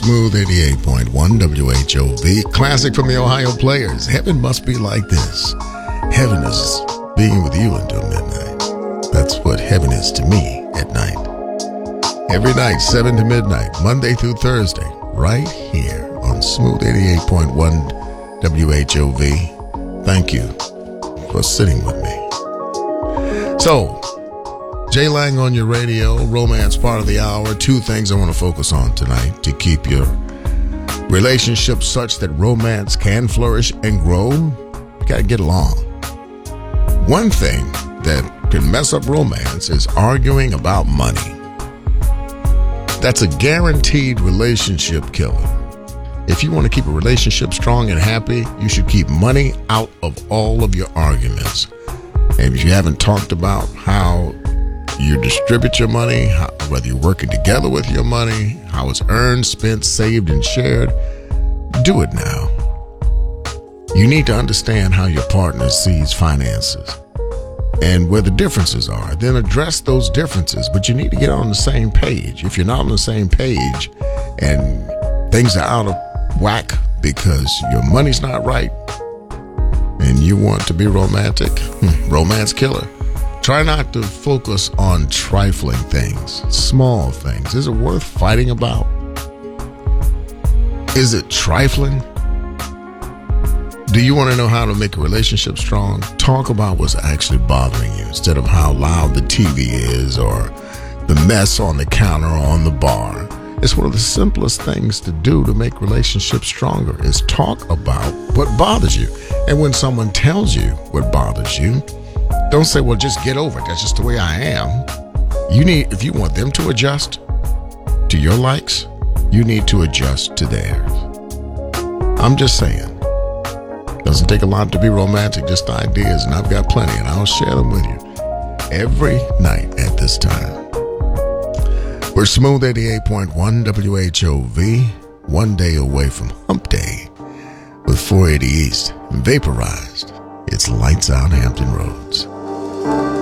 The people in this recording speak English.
Smooth 88.1 WHOV. Classic from the Ohio Players. Heaven must be like this. Heaven is being with you until midnight. That's what heaven is to me at night. Every night, 7 to midnight, Monday through Thursday, right here on Smooth 88.1 WHOV. Thank you for sitting with me. So, Jay Lang on your radio, romance part of the hour. Two things I want to focus on tonight to keep your relationship such that romance can flourish and grow. You got to get along. One thing that can mess up romance is arguing about money. That's a guaranteed relationship killer. If you want to keep a relationship strong and happy, you should keep money out of all of your arguments. And if you haven't talked about how you distribute your money, whether you're working together with your money, how it's earned, spent, saved, and shared, do it now. You need to understand how your partner sees finances and where the differences are. Then address those differences, but you need to get on the same page. If you're not on the same page and things are out of whack because your money's not right and you want to be romantic, romance killer. Try not to focus on trifling things, small things. Is it worth fighting about? Is it trifling? Do you want to know how to make a relationship strong? Talk about what's actually bothering you instead of how loud the TV is or the mess on the counter or on the bar. It's one of the simplest things to do to make relationships stronger is talk about what bothers you. And when someone tells you what bothers you, don't say, well, just get over it. That's just the way I am. If you want them to adjust to your likes, you need to adjust to theirs. I'm just saying. Doesn't take a lot to be romantic, just ideas, and I've got plenty, and I'll share them with you every night at this time. We're Smooth 88.1 WHOV, one day away from Hump Day with 480 East, Vaporized. It's lights out Hampton Roads.